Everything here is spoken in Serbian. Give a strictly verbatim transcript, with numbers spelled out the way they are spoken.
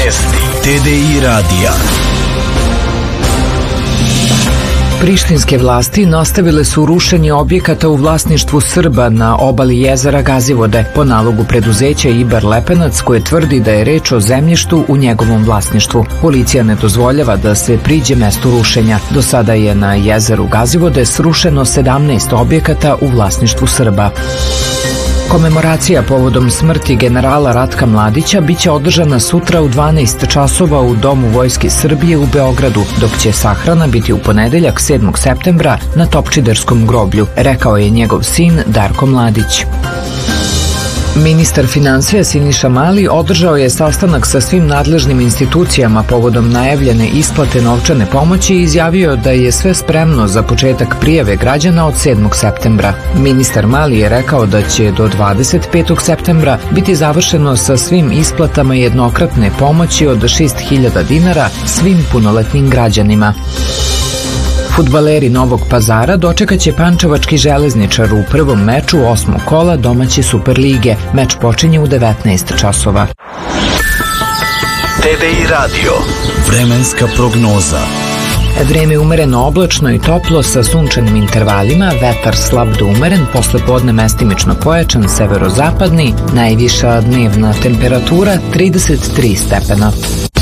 Vesti T D I radija. Prištinske vlasti nastavile su rušenje objekata u vlasništvu Srba na obali jezera Gazivode po nalogu preduzeća Ibar Lepenac, koje tvrdi da je reč o zemljištu u njegovom vlasništvu. Policija ne dozvoljava da se priđe mestu rušenja. Do sada je na jezeru Gazivode srušeno sedamnaest objekata u vlasništvu Srba. Komemoracija povodom smrti generala Ratka Mladića biće održana sutra u dvanaest časova u Domu Vojske Srbije u Beogradu, dok će sahrana biti u ponedeljak sedmog septembra na Topčiderskom groblju, rekao je njegov sin Darko Mladić. Ministar finansija Siniša Mali održao je sastanak sa svim nadležnim institucijama povodom najavljene isplate novčane pomoći i izjavio da je sve spremno za početak prijave građana od sedmog septembra. Ministar Mali je rekao da će do dvadeset petog septembra biti završeno sa svim isplatama jednokratne pomoći od šest hiljada dinara svim punoletnim građanima. Fudbaleri Novog Pazara dočekaće pančevački Železničar u prvom meču osmog kola domaće Superlige. Meč počinje u devetnaest časova. T D I radio. Vremenska prognoza. Vreme umereno oblačno i toplo sa sunčanim intervalima, vetar slab do umeren, posle podne mestimično pojačan severozapadni, najviša dnevna temperatura trideset tri stepena.